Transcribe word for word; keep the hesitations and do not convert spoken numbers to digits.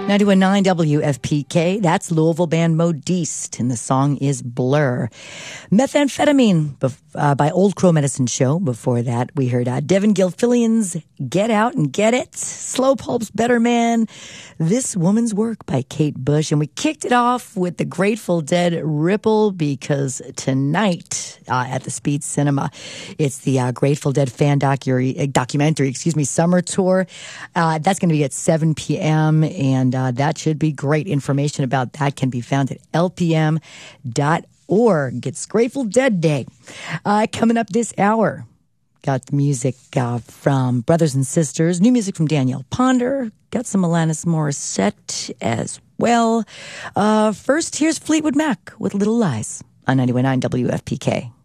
ninety-one point nine W F P K, that's Louisville band Modiste, and the song is Blur. Methamphetamine uh, by Old Crow Medicine Show. Before that, we heard uh, Devin Gilfillian's Get Out and Get It. Slow Pulp's Better Man. This Woman's Work by Kate Bush. And we kicked it off with the Grateful Dead Ripple, because tonight uh, at the Speed Cinema, it's the uh, Grateful Dead fan documentary, documentary, excuse me, summer tour. Uh, that's going to be at seven p.m. and uh, that should be great. Information about that can be found at L P M dot org. It's Grateful Dead Day. Uh, coming up this hour, got music uh, from Brothers and Sisters, new music from Danielle Ponder, got some Alanis Morissette as well. Uh, first, here's Fleetwood Mac with Little Lies on ninety-one point nine W F P K.